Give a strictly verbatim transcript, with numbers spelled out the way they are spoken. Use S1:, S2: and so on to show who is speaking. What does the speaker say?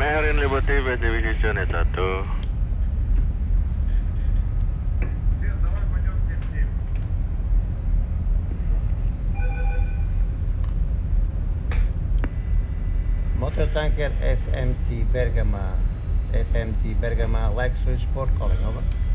S1: Meherin Liberty West Division satu.
S2: Motor tanker F M T Bergama, F M T Bergama, Lexus Port calling, over.